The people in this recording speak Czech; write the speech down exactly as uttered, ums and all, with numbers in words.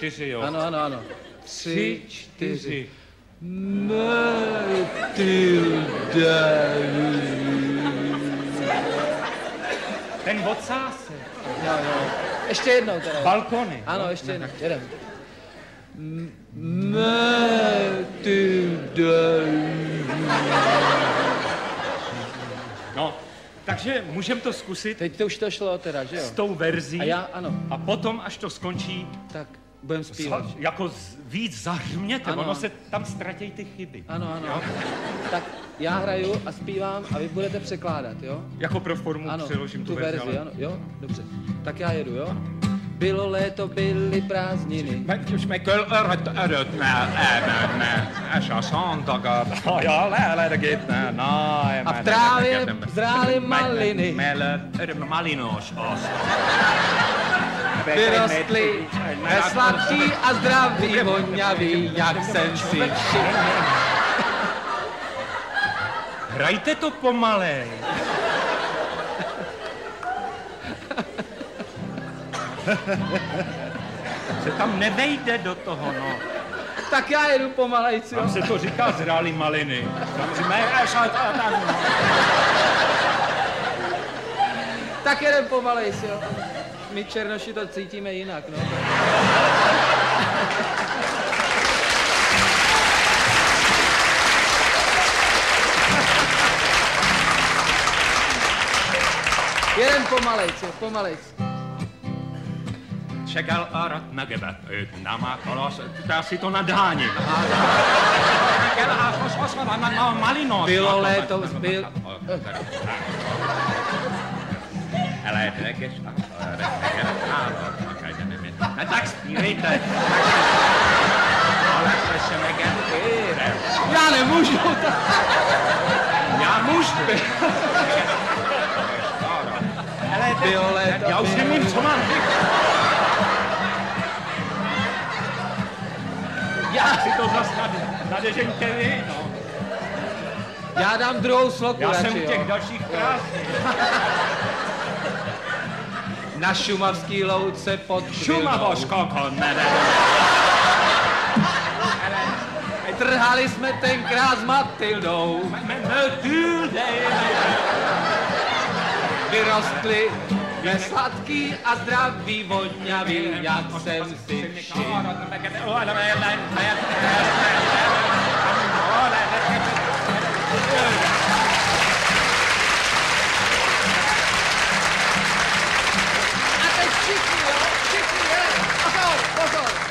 čtyři, jo. Ano, ano, ano. Tři, čtyři. Matilda. Ten ocásek. Jo, jo. Ještě jednou teda. Balkony. Ano, ještě jednou. Jedem. Matilda. No, takže můžeme to zkusit. Teď to už to šlo teda, že jo? S tou verzí. A já, ano. A potom, až to skončí, Tak, budem zpívat. za, jako z, víc zahřměte, Ano. ono se tam ztratějí ty chyby. Ano, ano. Jo? Tak já hraju a zpívám a vy budete překládat, jo? Jako pro formu Ano, přeložím tu verzi, ale... ano, jo? Dobře. Tak já jedu, jo? Bylo léto, byly prázdniny. Když mi köl öröt öröt me me es a santaga ja le gitne na A v trávě zrály maliny. Mele malinos os. Vyrostly sladký a zdravý, voňavý, jak jsem si všiml. Hrajte to pomalej. Se tam nevejde do toho, no. Tak já jedu pomalejc, jo? Tam se to říká zrálý maliny. Tak jedem pomalejc, jo? My černoši to cítíme jinak, no. Jedem pomalejc, jo, pomalejc. Čekal arat na gebet, nama kolos, dá si to na dáni. Malinos. Bylo léto, byl... Ale rekeš, no tak zpívejte. Ale to se megentýre. Já nemůžu, tak... Já můžu. Bylo léto, já už nevím, co mám. Já si to zase nadežeňte vy, no. Já dám druhou sloku, Já radši, jsem u těch jo. dalších krásných. Na šumavský louce pod Šumavoško, konne, ne. Trhali jsme tenkrát s Matildou. Vyrostli ve sladký a zdravý, voňavý, jak jsem si všiml. A teď všichni, jo? Všichni, jo? Pozor, pozor.